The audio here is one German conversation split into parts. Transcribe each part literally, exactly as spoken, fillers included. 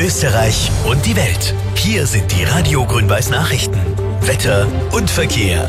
Österreich und die Welt. Hier sind die Radio Grün-Weiß Nachrichten. Wetter und Verkehr.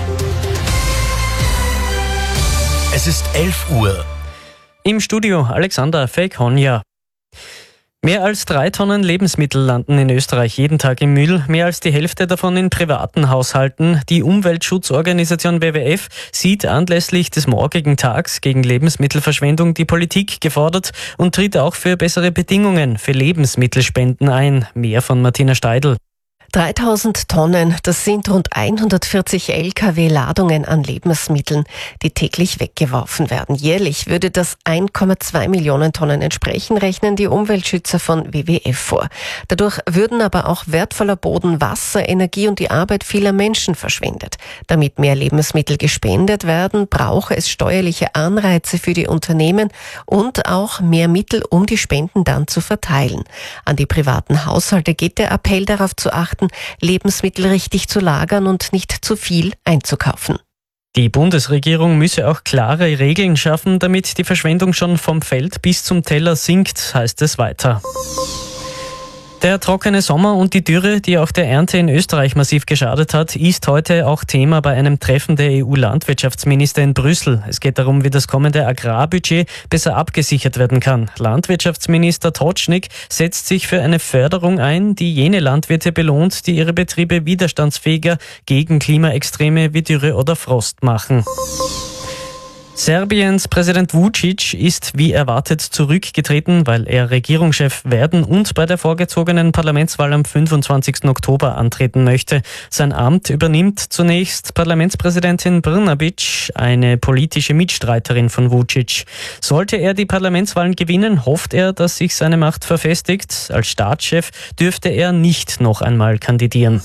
Es ist elf Uhr. Im Studio Alexander Feghonja. Mehr als drei Tonnen Lebensmittel landen in Österreich jeden Tag im Müll, mehr als die Hälfte davon in privaten Haushalten. Die Umweltschutzorganisation W W F sieht anlässlich des morgigen Tags gegen Lebensmittelverschwendung die Politik gefordert und tritt auch für bessere Bedingungen für Lebensmittelspenden ein. Mehr von Martina Steidl. dreitausend Tonnen, das sind rund hundertvierzig L K W-Ladungen an Lebensmitteln, die täglich weggeworfen werden. Jährlich würde das eins Komma zwei Millionen Tonnen entsprechen, rechnen die Umweltschützer von W W F vor. Dadurch würden aber auch wertvoller Boden, Wasser, Energie und die Arbeit vieler Menschen verschwendet. Damit mehr Lebensmittel gespendet werden, brauche es steuerliche Anreize für die Unternehmen und auch mehr Mittel, um die Spenden dann zu verteilen. An die privaten Haushalte geht der Appell, darauf zu achten, Lebensmittel richtig zu lagern und nicht zu viel einzukaufen. Die Bundesregierung müsse auch klare Regeln schaffen, damit die Verschwendung schon vom Feld bis zum Teller sinkt, heißt es weiter. Der trockene Sommer und die Dürre, die auch der Ernte in Österreich massiv geschadet hat, ist heute auch Thema bei einem Treffen der E U-Landwirtschaftsminister in Brüssel. Es geht darum, wie das kommende Agrarbudget besser abgesichert werden kann. Landwirtschaftsminister Tocznik setzt sich für eine Förderung ein, die jene Landwirte belohnt, die ihre Betriebe widerstandsfähiger gegen Klimaextreme wie Dürre oder Frost machen. Serbiens Präsident Vučić ist wie erwartet zurückgetreten, weil er Regierungschef werden und bei der vorgezogenen Parlamentswahl am fünfundzwanzigsten Oktober antreten möchte. Sein Amt übernimmt zunächst Parlamentspräsidentin Brnabić, eine politische Mitstreiterin von Vučić. Sollte er die Parlamentswahlen gewinnen, hofft er, dass sich seine Macht verfestigt. Als Staatschef dürfte er nicht noch einmal kandidieren.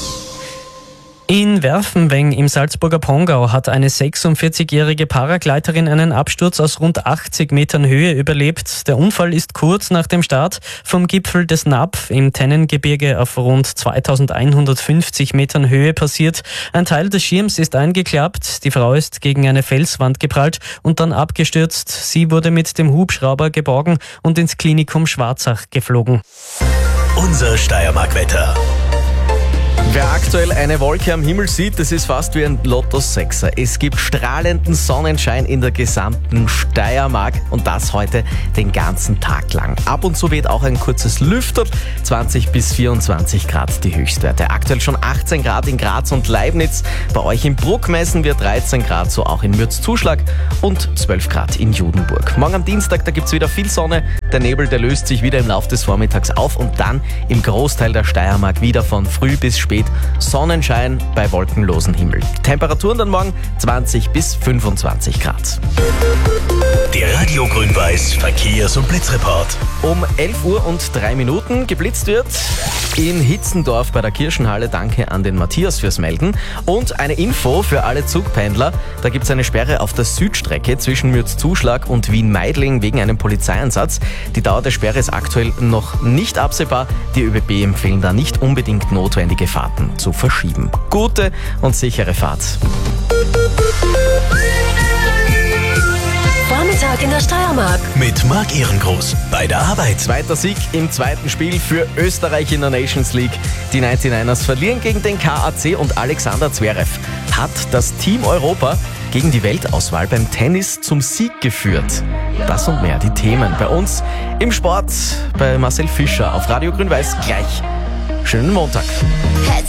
In Werfenweng im Salzburger Pongau hat eine sechsundvierzigjährige Paragleiterin einen Absturz aus rund achtzig Metern Höhe überlebt. Der Unfall ist kurz nach dem Start vom Gipfel des Napf im Tennengebirge auf rund zweitausendeinhundertfünfzig Metern Höhe passiert. Ein Teil des Schirms ist eingeklappt. Die Frau ist gegen eine Felswand geprallt und dann abgestürzt. Sie wurde mit dem Hubschrauber geborgen und ins Klinikum Schwarzach geflogen. Unser Steiermark-Wetter. Wer aktuell eine Wolke am Himmel sieht, das ist fast wie ein Lotto-Sechser. Es gibt strahlenden Sonnenschein in der gesamten Steiermark und das heute den ganzen Tag lang. Ab und zu weht auch ein kurzes Lüfterl, zwanzig bis vierundzwanzig Grad die Höchstwerte. Aktuell schon achtzehn Grad in Graz und Leibniz. Bei euch in Bruck messen wir dreizehn Grad, so auch in Mürzzuschlag und zwölf Grad in Judenburg. Morgen am Dienstag, da gibt's wieder viel Sonne. Der Nebel, der löst sich wieder im Laufe des Vormittags auf und dann im Großteil der Steiermark wieder von früh bis spät Sonnenschein bei wolkenlosem Himmel. Temperaturen dann morgen zwanzig bis fünfundzwanzig Grad. Der Radio Grün-Weiß Verkehrs- und Blitzreport. Um elf Uhr und drei Minuten geblitzt wird in Hitzendorf bei der Kirchenhalle. Danke an den Matthias fürs Melden. Und eine Info für alle Zugpendler. Da gibt es eine Sperre auf der Südstrecke zwischen Mürzzuschlag und Wien-Meidling wegen einem Polizeieinsatz. Die Dauer der Sperre ist aktuell noch nicht absehbar. Die ÖBB empfehlen da nicht unbedingt notwendige Fahrten zu verschieben. Gute und sichere Fahrt. Vormittag in der Steiermark. Mit Marc Ehrengroß bei der Arbeit. Zweiter Sieg im zweiten Spiel für Österreich in der Nations League. Die neunzigneuners verlieren gegen den K A C und Alexander Zverev hat das Team Europa gegen die Weltauswahl beim Tennis zum Sieg geführt. Das und mehr, die Themen bei uns im Sport bei Marcel Fischer auf Radio Grün-Weiß gleich. Schönen Montag.